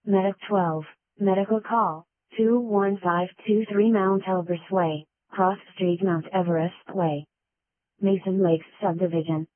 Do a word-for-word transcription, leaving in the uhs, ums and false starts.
Medic twelve, medical call, two one five two three Mount Elbrus Way, Cross Street Mount Everest Way. Mason Lakes Subdivision.